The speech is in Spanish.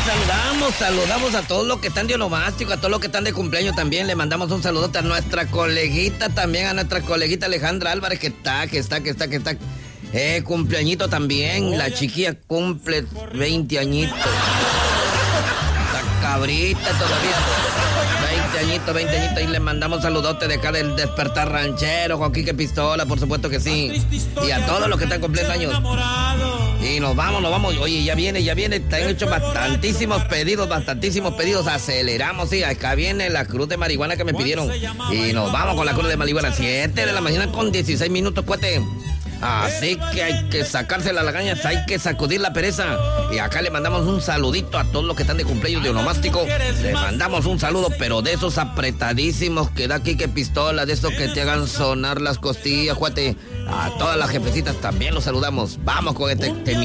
saludamos a todos los que están de onomástico, a todos los que están de cumpleaños también. Le mandamos un saludote a nuestra coleguita también, a nuestra coleguita Alejandra Álvarez, que está. Cumpleañito también. La chiquilla cumple 20 añitos. La cabrita todavía. 20 añitos. Y le mandamos saludote de acá del Despertar Ranchero, con Quique Pistola, por supuesto que sí. Y a todos los que están cumpliendo años. Y nos vamos. Oye, ya viene. Te han hecho bastantísimos pedidos. Aceleramos, sí. Acá viene la cruz de marihuana que me pidieron. Y nos vamos con la cruz de marihuana. 7 de la mañana con 16 minutos, cuate. Así que hay que sacarse las lagañas, hay que sacudir la pereza. Y acá le mandamos un saludito a todos los que están de cumpleaños de onomástico. Le mandamos un saludo, pero de esos apretadísimos que da Quique Pistola, de esos que te hagan sonar las costillas, cuate. A todas las jefecitas también los saludamos. Vamos con este